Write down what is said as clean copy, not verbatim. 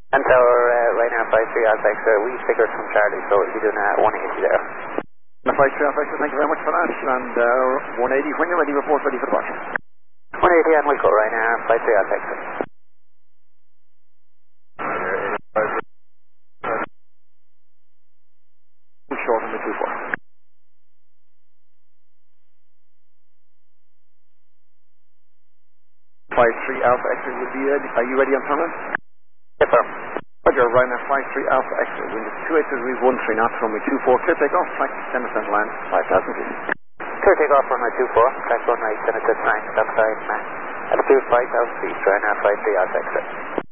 And Tower, Ryanair 53 Alpha X-ray, we figures from Charlie, so we'll be doing 180 there. The 53 Alpha X-ray, thank you very much for that. And 180, when you're ready, report ready for departure. 180 and we'll go Ryanair 53 Alpha X-ray. Short on the 24. 53 Alpha X-ray will be ready. Are you ready on terminal? Yes, sir. Roger, Ryanair 53 Alpha X-ray. Wind is 28 degrees 13 knots, runway 24. Clear takeoff, track 10% line, 5,000 feet. Clear takeoff runway 24, track 1 right, 10 line, stop sign, altitude 5,000 feet, Ryanair 53 Alpha X-ray.